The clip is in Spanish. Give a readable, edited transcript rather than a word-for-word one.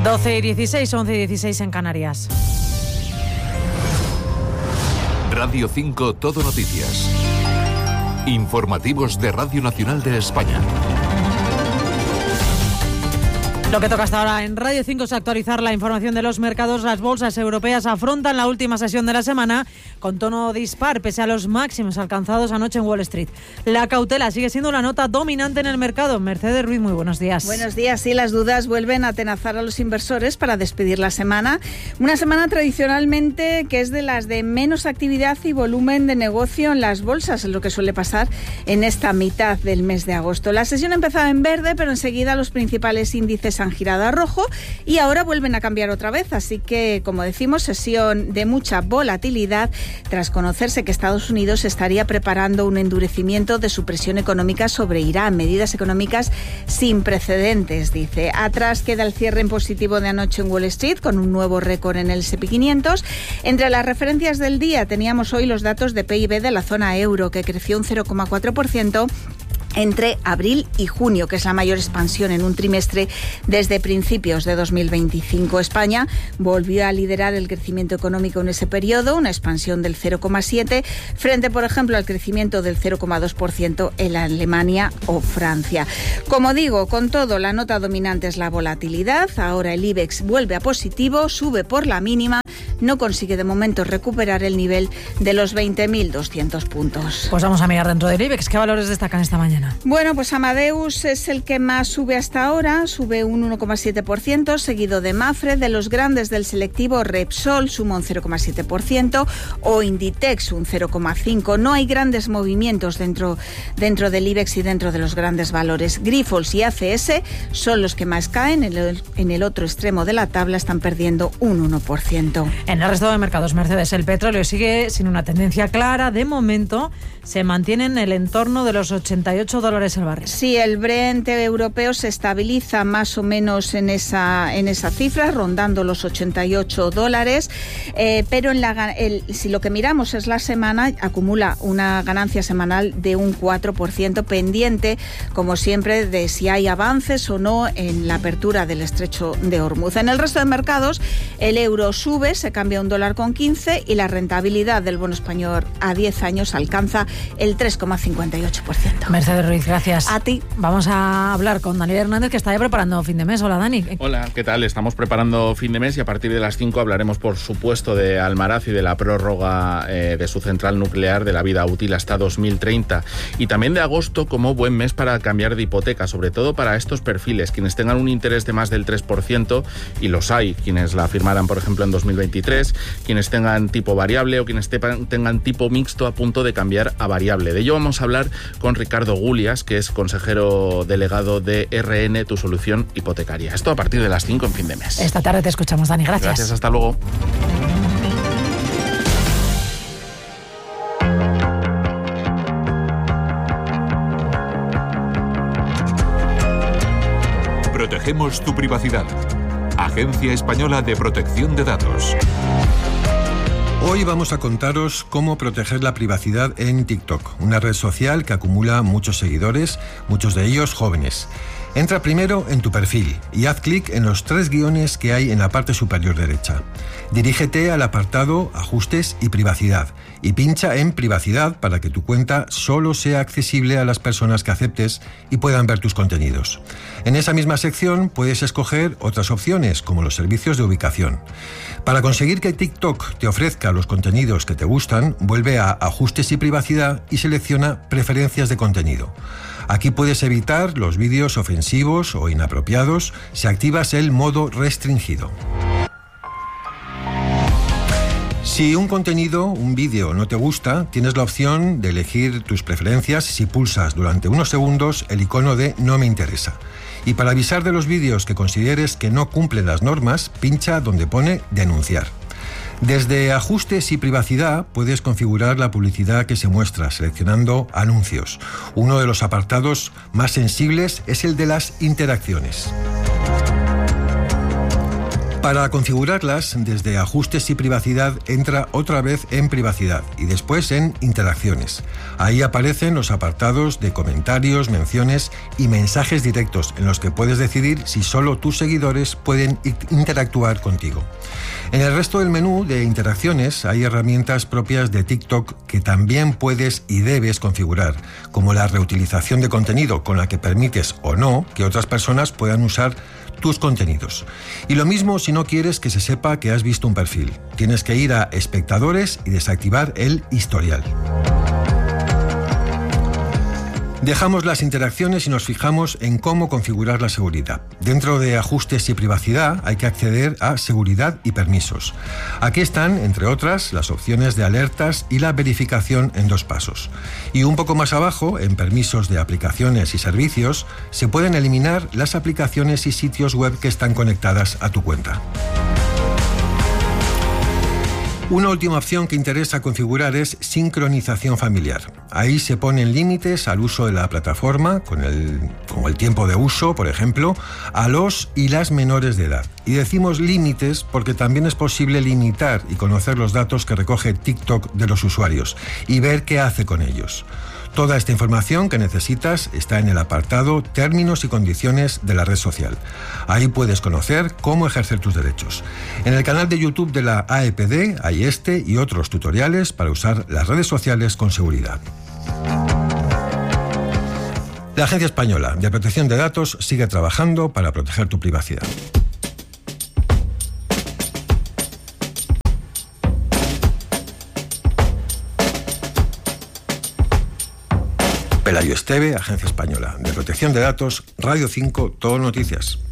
12:16, 11:16 en Canarias. Radio 5 Todo Noticias. Informativos de Radio Nacional de España. Lo que toca hasta ahora en Radio 5 es actualizar la información de los mercados. Las bolsas europeas afrontan la última sesión de la semana con tono dispar, pese a los máximos alcanzados anoche en Wall Street. La cautela sigue siendo la nota dominante en el mercado. Mercedes Ruiz, muy buenos días. Buenos días. Sí, las dudas vuelven a atenazar a los inversores para despedir la semana. Una semana tradicionalmente que es de las de menos actividad y volumen de negocio en las bolsas, es lo que suele pasar en esta mitad del mes de agosto. La sesión empezaba en verde, pero enseguida los principales índices han girado a rojo y ahora vuelven a cambiar otra vez, así que, como decimos, sesión de mucha volatilidad tras conocerse que Estados Unidos estaría preparando un endurecimiento de su presión económica sobre Irán, medidas económicas sin precedentes, dice. Atrás queda el cierre en positivo de anoche en Wall Street con un nuevo récord en el S&P 500. Entre las referencias del día teníamos hoy los datos de PIB de la zona euro, que creció un 0,4%, entre abril y junio, que es la mayor expansión en un trimestre desde principios de 2025. España volvió a liderar el crecimiento económico en ese periodo, una expansión del 0,7%, frente, por ejemplo, al crecimiento del 0,2% en Alemania o Francia. Como digo, con todo, la nota dominante es la volatilidad. Ahora el IBEX vuelve a positivo, sube por la mínima, no consigue de momento recuperar el nivel de los 20.200 puntos. Pues vamos a mirar dentro del IBEX. ¿Qué valores destacan esta mañana? Bueno, pues Amadeus es el que más sube hasta ahora, sube un 1,7%, seguido de Mafre. De los grandes del selectivo, Repsol suma un 0,7% o Inditex un 0,5%. No hay grandes movimientos dentro del IBEX y dentro de los grandes valores. Grifols y ACS son los que más caen. En el otro extremo de la tabla están perdiendo un 1%. En el resto de mercados, Mercedes, el petróleo sigue sin una tendencia clara. De momento se mantiene en el entorno de los $88 el barril. Sí, el Brent europeo se estabiliza más o menos en esa cifra, rondando los $88, pero si lo que miramos es la semana, acumula una ganancia semanal de un 4%, pendiente, como siempre, de si hay avances o no en la apertura del estrecho de Hormuz. En el resto de mercados, el euro sube, se cambia $1,15 y la rentabilidad del bono español a 10 años alcanza el 3,58%. Mercedes Ruiz, gracias. A ti. Vamos a hablar con Daniel Hernández, que está ya preparando fin de mes. Hola, Dani. Hola, ¿qué tal? Estamos preparando fin de mes y a partir de las 5 hablaremos, por supuesto, de Almaraz y de la prórroga de su central nuclear de la vida útil hasta 2030. Y también de agosto como buen mes para cambiar de hipoteca, sobre todo para estos perfiles, quienes tengan un interés de más del 3%, y los hay, quienes la firmaran, por ejemplo, en 2023, quienes tengan tipo variable o quienes tengan tipo mixto a punto de cambiar a variable. De ello vamos a hablar con Ricardo Gulias, que es consejero delegado de RN, tu solución hipotecaria. Esto a partir de las 5 en fin de mes. Esta tarde te escuchamos, Dani. Gracias. Gracias, hasta luego. Protegemos tu privacidad. Agencia Española de Protección de Datos. Hoy vamos a contaros cómo proteger la privacidad en TikTok, una red social que acumula muchos seguidores, muchos de ellos jóvenes. Entra primero en tu perfil y haz clic en los 3 guiones que hay en la parte superior derecha. Dirígete al apartado Ajustes y Privacidad y pincha en Privacidad para que tu cuenta solo sea accesible a las personas que aceptes y puedan ver tus contenidos. En esa misma sección puedes escoger otras opciones, como los servicios de ubicación. Para conseguir que TikTok te ofrezca los contenidos que te gustan, vuelve a Ajustes y Privacidad y selecciona Preferencias de contenido. Aquí puedes evitar los vídeos ofensivos o inapropiados si activas el modo restringido. Si un contenido, un vídeo, no te gusta, tienes la opción de elegir tus preferencias si pulsas durante unos segundos el icono de No me interesa. Y para avisar de los vídeos que consideres que no cumplen las normas, pincha donde pone Denunciar. Desde Ajustes y Privacidad puedes configurar la publicidad que se muestra seleccionando Anuncios. Uno de los apartados más sensibles es el de las interacciones. Para configurarlas, desde Ajustes y Privacidad, entra otra vez en Privacidad y después en Interacciones. Ahí aparecen los apartados de comentarios, menciones y mensajes directos, en los que puedes decidir si solo tus seguidores pueden interactuar contigo. En el resto del menú de Interacciones hay herramientas propias de TikTok que también puedes y debes configurar, como la reutilización de contenido, con la que permites o no que otras personas puedan usar tus contenidos. Y lo mismo si no quieres que se sepa que has visto un perfil. Tienes que ir a espectadores y desactivar el historial. Dejamos las interacciones y nos fijamos en cómo configurar la seguridad. Dentro de Ajustes y Privacidad hay que acceder a Seguridad y Permisos. Aquí están, entre otras, las opciones de alertas y la verificación en 2 pasos. Y un poco más abajo, en Permisos de aplicaciones y servicios, se pueden eliminar las aplicaciones y sitios web que están conectadas a tu cuenta. Una última opción que interesa configurar es sincronización familiar. Ahí se ponen límites al uso de la plataforma, como el tiempo de uso, por ejemplo, a los y las menores de edad. Y decimos límites porque también es posible limitar y conocer los datos que recoge TikTok de los usuarios y ver qué hace con ellos. Toda esta información que necesitas está en el apartado Términos y condiciones de la red social. Ahí puedes conocer cómo ejercer tus derechos. En el canal de YouTube de la AEPD hay este y otros tutoriales para usar las redes sociales con seguridad. La Agencia Española de Protección de Datos sigue trabajando para proteger tu privacidad. Pelayo Esteve, Agencia Española de Protección de Datos, Radio 5, Todo Noticias.